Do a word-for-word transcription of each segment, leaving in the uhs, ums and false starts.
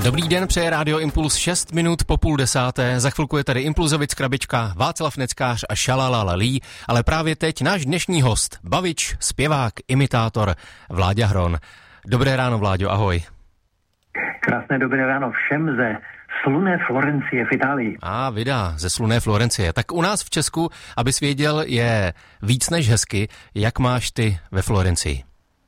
Dobrý den, přeje Rádio Impuls šest minut po půl desáté. Za chvilku je tady Impulzovic, Krabička, Václav Neckář a Šalalalí, ale právě teď náš dnešní host, bavič, zpěvák, imitátor Vláďa Hron. Dobré ráno, Vláďo, ahoj. Krásné dobré ráno všem ze slunné Florencie v Itálii. A vydá, ze slunné Florencie. Tak u nás v Česku, abys věděl, je víc než hezky. Jak máš ty ve Florencii?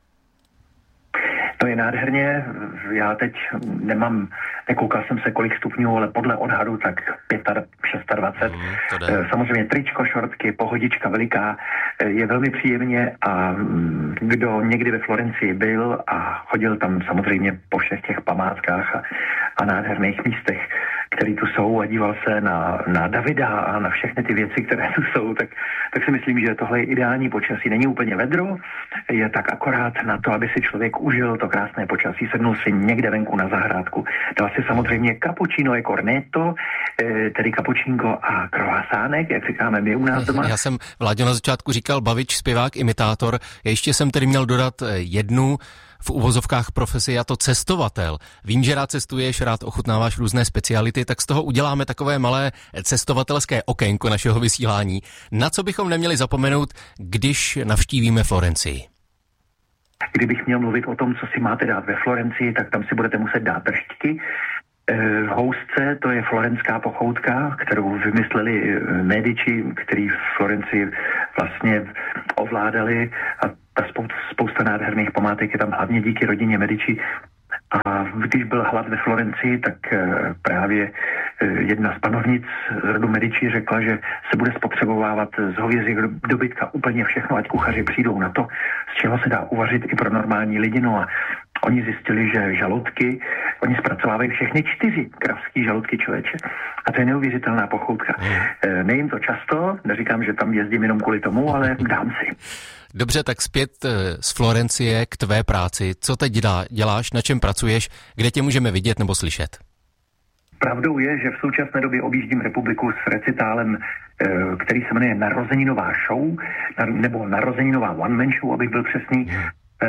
To je nádherně, já teď nemám, nekoukal jsem se kolik stupňů, ale podle odhadu tak dvacet pět, šest. Mm, samozřejmě tričko, šortky, pohodička veliká, je velmi příjemně a kdo někdy ve Florencii byl a chodil tam samozřejmě po všech těch památkách a, a nádherných místech, které tu jsou a díval se na, na Davida a na všechny ty věci, které tu jsou, tak, tak si myslím, že tohle je ideální počasí. Není úplně vedro, je tak akorát na to, aby si člověk užil to krásné počasí, sednul si někde venku na zahrádku, dal si samozřejmě cappuccino e cornetto, tedy cappuccínko a croissánek, jak říkáme my u nás doma. Já jsem, Vláďo, na začátku říkal bavič, zpěvák, imitátor. Já ještě jsem tedy měl dodat jednu v uvozovkách profesi, a to cestovatel. Vím, že rád cestuješ, rád ochutnáváš různé speciality, tak z toho uděláme takové malé cestovatelské okénko našeho vysílání. Na co bychom neměli zapomenout, když navštívíme Florencii? Kdybych měl mluvit o tom, co si máte dát ve Florencii, tak tam si budete muset dát drštky. V housce, to je florenská pochoutka, kterou vymysleli Medici, který v Florencii vlastně ovládali, a ta spousta, spousta nádherných památek je tam hlavně díky rodině Medici. A když byl hlad ve Florencii, tak právě jedna z panovnic z rodu Medici řekla, že se bude spotřebovávat z hovězího dobytka úplně všechno, ať kuchaři přijdou na to, z čeho se dá uvařit i pro normální lidi. No a oni zjistili, že žaludky, oni zpracovávají všechny čtyři kravský žaludky, člověče. A to je neuvěřitelná pochoutka. Mm. Nejím to často, neříkám, že tam jezdím jenom kvůli tomu, ale dám si. Dobře, tak zpět z Florencie k tvé práci. Co teď děláš, na čem pracuješ, kde tě můžeme vidět nebo slyšet? Pravdou je, že v současné době objíždím republiku s recitálem, který se jmenuje Narozeninová show, nebo Narozeninová one-man show, abych byl přesný. Hmm.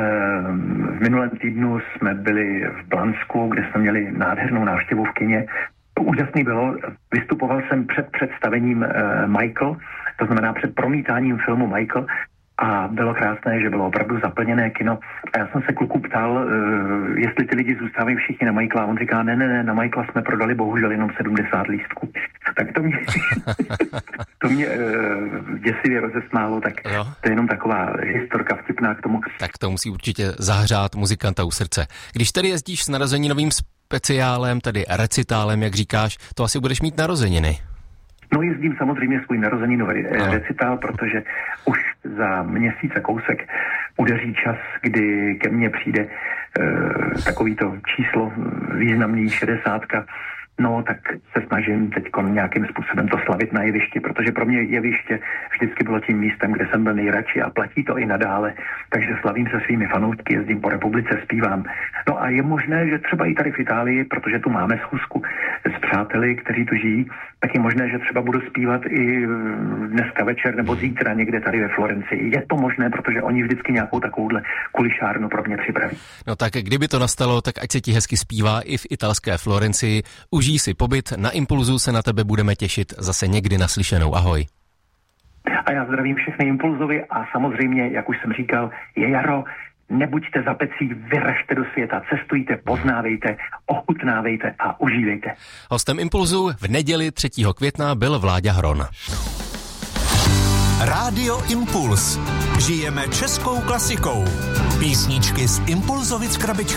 V minulém týdnu jsme byli v Blansku, kde jsme měli nádhernou návštěvu v kině. Úžasný bylo, vystupoval jsem před představením Michael, to znamená před promítáním filmu Michael, a bylo krásné, že bylo opravdu zaplněné kino. A já jsem se kluku ptal, uh, jestli ty lidi zůstávají všichni na Michaela. A on říká, ne, ne, ne, na Michaela jsme prodali bohužel jenom sedmdesát lístků. Tak to mě, to mě uh, děsivě rozesmálo, tak jo. To je jenom taková historka vtipná k tomu. Tak to musí určitě zahřát muzikanta u srdce. Když tedy jezdíš s narozeninovým speciálem, tedy recitálem, jak říkáš, to asi budeš mít narozeniny. No, jezdím samozřejmě svůj narozeninový recitál, protože už za měsíc a kousek udeří čas, kdy ke mně přijde e, takovýto číslo významný šedesátka. No, tak se snažím teď nějakým způsobem to slavit na jevišti, protože pro mě jeviště vždycky bylo tím místem, kde jsem byl nejradši a platí to i nadále. Takže slavím se svými fanoušky, jezdím po republice, zpívám. No a je možné, že třeba i tady v Itálii, protože tu máme schůzku s přáteli, kteří tu žijí, tak je možné, že třeba budu zpívat i dneska večer nebo zítra někde tady ve Florencii. Je to možné, protože oni vždycky nějakou takovouhle kulišárnu pro mě připraví. No tak kdyby to nastalo, tak ať se ti hezky zpívá i v italské Florencii. Užij si pobyt, na Impulzu se na tebe budeme těšit zase někdy naslyšenou. Ahoj. A já zdravím všechny Impulzovi a samozřejmě, jak už jsem říkal, je jaro, nebuďte za pecí, vyražte do světa, cestujte, poznávejte, ochutnávejte a užívejte. Hostem Impulzu v neděli třetího května byl Vláďa Hron. Rádio Impuls. Žijeme českou klasikou. Písničky z Impulzovic Krabička.